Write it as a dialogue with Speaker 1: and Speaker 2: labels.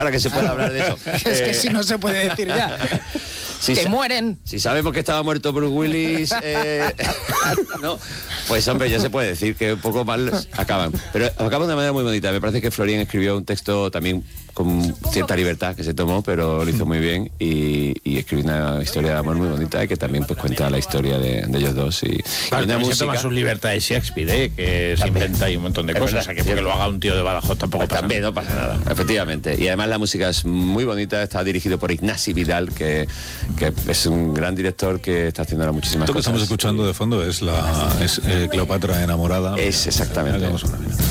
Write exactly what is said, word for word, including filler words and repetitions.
Speaker 1: para que se pueda hablar de eso.
Speaker 2: Es que
Speaker 1: Eh,
Speaker 2: si no se puede decir ya.
Speaker 1: Si
Speaker 2: que
Speaker 1: sa-
Speaker 2: mueren.
Speaker 1: Si sabemos que estaba muerto Bruce Willis, eh, no, pues hombre, ya se puede decir que un poco mal acaban. Pero acaban de manera muy bonita. Me parece que Florian escribió un texto también con cierta libertad que se tomó, pero lo hizo muy bien y, y escribió una historia de amor muy bonita y que también pues cuenta la historia de, de ellos dos. Y,
Speaker 3: Claro,
Speaker 1: y una
Speaker 3: también se toma
Speaker 1: música...
Speaker 3: sus libertades Shakespeare, ¿eh? Que se inventa ahí un montón de
Speaker 1: Es
Speaker 3: cosas.
Speaker 1: verdad.
Speaker 3: O sea, que porque lo haga un tío de Badajoz tampoco pasa
Speaker 1: También no pasa nada, efectivamente. Y además la música es muy bonita, está dirigido por Ignasi Vidal, que, que es un gran director que está haciendo ahora muchísimas
Speaker 4: Esto que
Speaker 1: cosas.
Speaker 4: estamos escuchando de fondo es la es eh, Cleopatra enamorada.
Speaker 1: Es exactamente.
Speaker 4: Hagamos una.